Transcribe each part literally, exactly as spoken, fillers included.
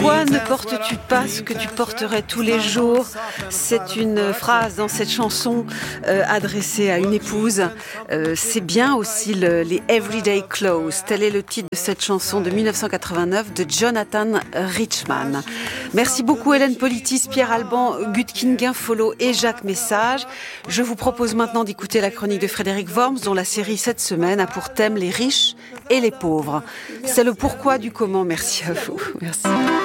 Pourquoi ne portes-tu pas ce que tu porterais tous les jours ? C'est une phrase dans cette chanson euh, adressée à une épouse. Euh, c'est bien aussi le, les Everyday Clothes. Tel est le titre de cette chanson de dix-neuf cent quatre-vingt-neuf de Jonathan Richman. Merci beaucoup Hélène Politis, Pierre Alban, Gutkin Guinfolo et Jacques Message. Je vous propose maintenant d'écouter la chronique de Frédéric Worms, dont la série cette semaine a pour thème les riches et les pauvres. C'est le pourquoi du comment. Merci à vous. Merci.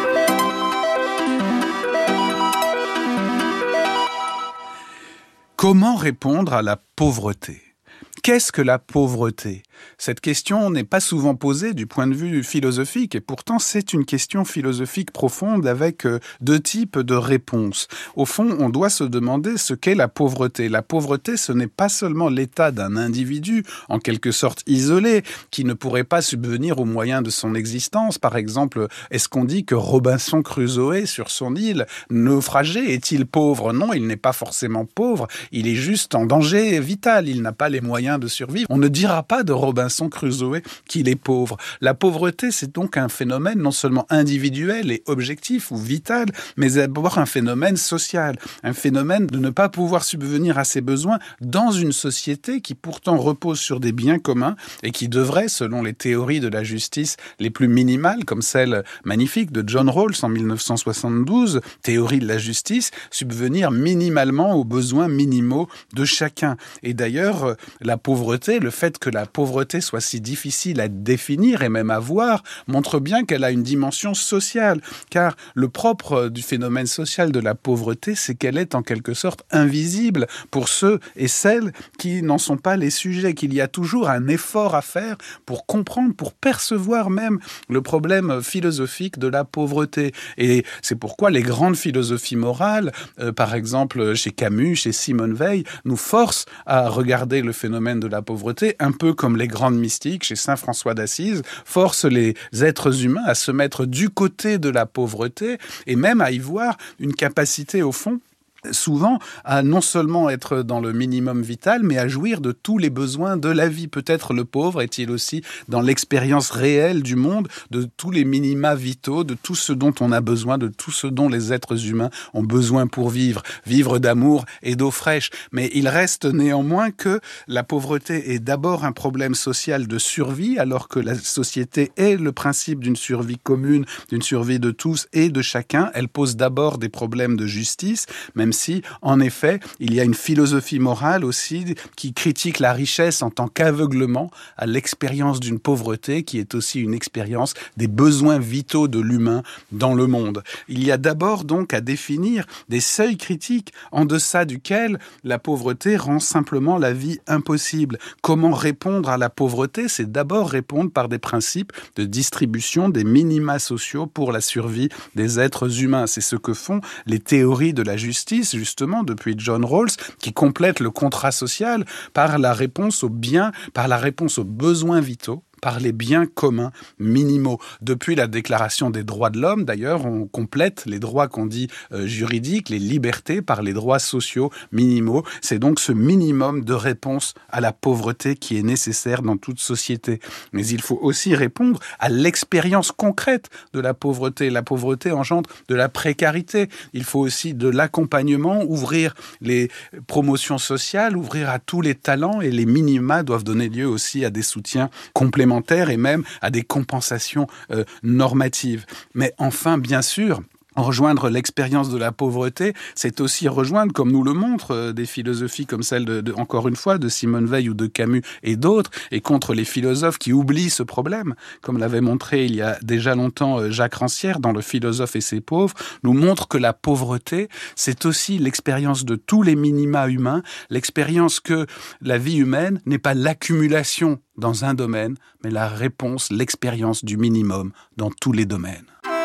Comment répondre à la pauvreté ? Qu'est-ce que la pauvreté ? Cette question n'est pas souvent posée du point de vue philosophique et pourtant c'est une question philosophique profonde avec deux types de réponses. Au fond, on doit se demander ce qu'est la pauvreté. La pauvreté, ce n'est pas seulement l'état d'un individu, en quelque sorte isolé, qui ne pourrait pas subvenir aux moyens de son existence. Par exemple, est-ce qu'on dit que Robinson Crusoe, sur son île, naufragé, est-il pauvre ? Non, il n'est pas forcément pauvre, il est juste en danger vital, il n'a pas les moyens de survivre. On ne dira pas de Robinson Crusoe qu'il est pauvre. La pauvreté, c'est donc un phénomène non seulement individuel et objectif ou vital, mais d'abord un phénomène social, un phénomène de ne pas pouvoir subvenir à ses besoins dans une société qui pourtant repose sur des biens communs et qui devrait, selon les théories de la justice les plus minimales, comme celle magnifique de John Rawls en dix-neuf cent soixante-douze, théorie de la justice, subvenir minimalement aux besoins minimaux de chacun. Et d'ailleurs, la pauvreté, le fait que la pauvreté soit si difficile à définir et même à voir, montre bien qu'elle a une dimension sociale. Car le propre du phénomène social de la pauvreté, c'est qu'elle est en quelque sorte invisible pour ceux et celles qui n'en sont pas les sujets, qu'il y a toujours un effort à faire pour comprendre, pour percevoir même le problème philosophique de la pauvreté. Et c'est pourquoi les grandes philosophies morales, euh, par exemple chez Camus, chez Simone Weil, nous forcent à regarder le phénomène de la pauvreté un peu comme les grandes mystiques chez saint François d'Assise, forcent les êtres humains à se mettre du côté de la pauvreté et même à y voir une capacité au fond souvent à non seulement être dans le minimum vital, mais à jouir de tous les besoins de la vie. Peut-être le pauvre est-il aussi dans l'expérience réelle du monde, de tous les minima vitaux, de tout ce dont on a besoin, de tout ce dont les êtres humains ont besoin pour vivre, vivre d'amour et d'eau fraîche. Mais il reste néanmoins que la pauvreté est d'abord un problème social de survie, alors que la société est le principe d'une survie commune, d'une survie de tous et de chacun. Elle pose d'abord des problèmes de justice, même Même si, en effet, il y a une philosophie morale aussi qui critique la richesse en tant qu'aveuglement à l'expérience d'une pauvreté qui est aussi une expérience des besoins vitaux de l'humain dans le monde. Il y a d'abord donc à définir des seuils critiques en deçà duquel la pauvreté rend simplement la vie impossible. Comment répondre à la pauvreté ? C'est d'abord répondre par des principes de distribution des minima sociaux pour la survie des êtres humains. C'est ce que font les théories de la justice, justement, depuis John Rawls, qui complète le contrat social par la réponse aux biens, par la réponse aux besoins vitaux, par les biens communs minimaux. Depuis la Déclaration des droits de l'homme, d'ailleurs, on complète les droits qu'on dit euh, juridiques, les libertés, par les droits sociaux minimaux. C'est donc ce minimum de réponse à la pauvreté qui est nécessaire dans toute société. Mais il faut aussi répondre à l'expérience concrète de la pauvreté. La pauvreté engendre de la précarité. Il faut aussi de l'accompagnement, ouvrir les promotions sociales, ouvrir à tous les talents, et les minima doivent donner lieu aussi à des soutiens complémentaires et même à des compensations euh, normatives. Mais enfin, bien sûr, rejoindre l'expérience de la pauvreté, c'est aussi rejoindre, comme nous le montrent euh, des philosophies comme celle, de, de, encore une fois, de Simone Weil ou de Camus et d'autres, et contre les philosophes qui oublient ce problème, comme l'avait montré il y a déjà longtemps euh, Jacques Rancière dans Le philosophe et ses pauvres, nous montre que la pauvreté, c'est aussi l'expérience de tous les minima humains, l'expérience que la vie humaine n'est pas l'accumulation dans un domaine, mais la réponse, l'expérience du minimum dans tous les domaines.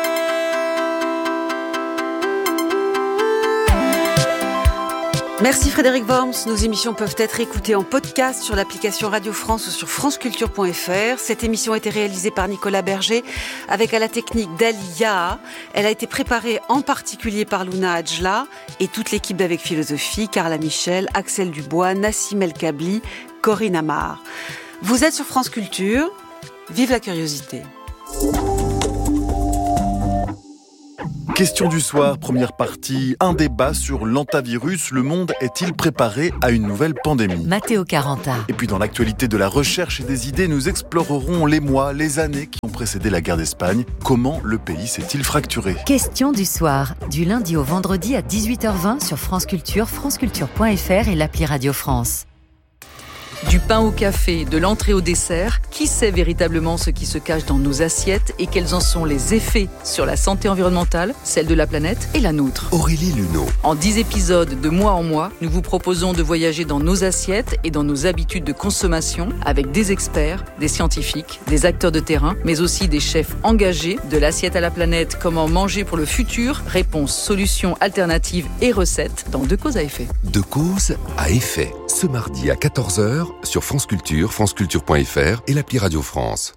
Merci Frédéric Worms. Nos émissions peuvent être écoutées en podcast sur l'application Radio France ou sur franceculture point f r. Cette émission a été réalisée par Nicolas Berger avec à la technique Dali Yaha. Elle a été préparée en particulier par Luna Adjla et toute l'équipe d'Avec Philosophie, Carla Michel, Axel Dubois, Nassim El Kabli, Corinne Amar. Vous êtes sur France Culture. Vive la curiosité. Question du soir, première partie, un débat sur l'hantavirus. Le monde est-il préparé à une nouvelle pandémie ? Matteo Caranta. Et puis dans l'actualité de la recherche et des idées, nous explorerons les mois, les années qui ont précédé la guerre d'Espagne. Comment le pays s'est-il fracturé ? Question du soir, du lundi au vendredi à dix-huit heures vingt sur France Culture, franceculture point f r et l'appli Radio France. Du pain au café, de l'entrée au dessert, qui sait véritablement ce qui se cache dans nos assiettes et quels en sont les effets sur la santé environnementale, celle de la planète et la nôtre ? Aurélie Luneau. En dix épisodes de mois en mois, nous vous proposons de voyager dans nos assiettes et dans nos habitudes de consommation avec des experts, des scientifiques, des acteurs de terrain, mais aussi des chefs engagés. De l'assiette à la planète, comment manger pour le futur ? Réponses, solutions, alternatives et recettes dans Deux causes à effet. De cause à effet. Ce mardi à quatorze heures sur France Culture, franceculture point f r et l'appli Radio France.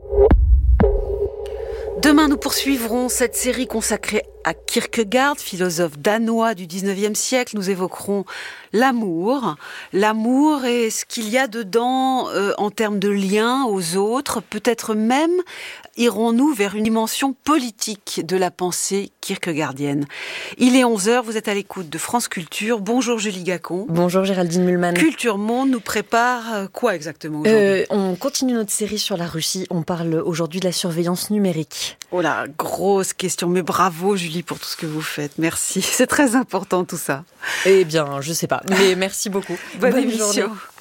Demain, nous poursuivrons cette série consacrée à Kierkegaard, philosophe danois du dix-neuvième siècle. Nous évoquerons l'amour. L'amour et ce qu'il y a dedans euh, en termes de lien aux autres. Peut-être même irons-nous vers une dimension politique de la pensée kierkegaardienne. Il est onze heures, vous êtes à l'écoute de France Culture. Bonjour Julie Gacon. Bonjour Géraldine Mühlmann. Culture Monde nous prépare quoi exactement aujourd'hui ? euh, On continue notre série sur la Russie. On parle aujourd'hui de la surveillance numérique. Oh là, grosse question. Mais bravo Julie pour tout ce que vous faites. Merci. C'est très important tout ça. Eh bien, je sais pas. Mais merci beaucoup. Bonne, Bonne émission. journée.